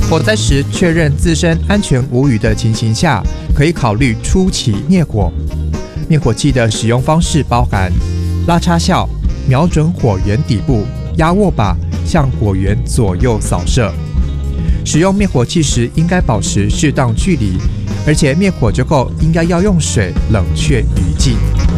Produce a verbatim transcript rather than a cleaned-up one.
火灾时确认自身安全无虞的情形下，可以考虑初期灭火。灭火器的使用方式包含拉插效、瞄准火源底部、压握把向火源左右扫射。使用灭火器时应该保持适当距离，而且灭火之后应该要用水冷却余烬。